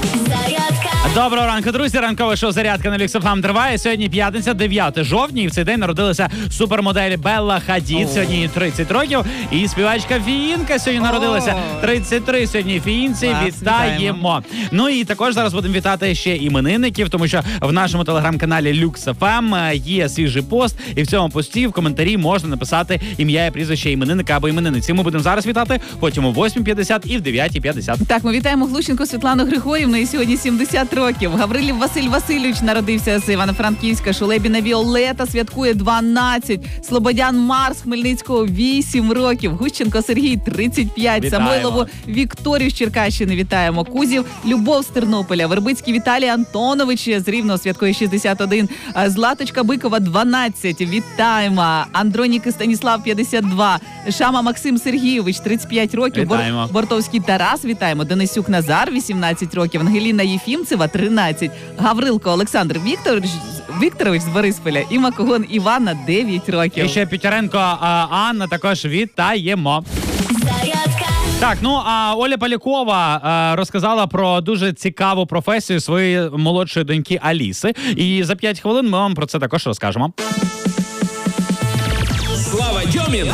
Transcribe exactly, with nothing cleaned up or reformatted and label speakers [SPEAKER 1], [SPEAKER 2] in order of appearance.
[SPEAKER 1] Доброго ранку, друзі. Ранкове шоу «Зарядка» на Люкс еф ем триває. Сьогодні п'ятниця, дев'яте жовтня, і в цей день народилася супермодель Белла Хадід. Сьогодні їй тридцять років. І співачка Фіїнка сьогодні народилася. тридцять три сьогодні Фіїнці. Вітаємо. Ну і також зараз будемо вітати ще іменинників, тому що в нашому телеграм-каналі Люкс еф ем є свіжий пост, і в цьому пості в коментарі можна написати ім'я і прізвище іменинника або іменинниці. Ми будемо зараз вітати, потім о восьмій п'ятдесят і в дев'ятій п'ятдесят.
[SPEAKER 2] Так, ми вітаємо Глущенко Світлану Григорівну, і сьогодні сімдесят років. Гаврилів Василь Васильович народився з Івано-Франківська. Шулебіна Віолета святкує дванадцять. Слободян Марс Хмельницького вісім років. Гущенко Сергій тридцять п'ять.
[SPEAKER 1] Вітаємо.
[SPEAKER 2] Самойлову Вікторію з Черкащини вітаємо. Кузів Любов з Тернополя. Вербицький Віталій Антонович з Рівного святкує шістдесят один. Златочка Бикова дванадцять. Вітаємо. Андроніки Станіслав п'ятдесят два. Шама Максим Сергійович тридцять п'ять років.
[SPEAKER 1] Вітаємо.
[SPEAKER 2] Бор... Бортовський Тарас вітаємо. Денисюк Назар вісімнадцять років. Ангеліна Єфімцева тринадцять. Гаврилко Олександр Вікторович Вікторович з Борисполя і Макогон Івана дев'ять років.
[SPEAKER 1] І ще Петяренко а, Анна також вітаємо. Так, ну а Оля Полякова а, розказала про дуже цікаву професію своєї молодшої доньки Аліси. І за п'ять хвилин ми вам про це також розкажемо.
[SPEAKER 3] Слава Дьомін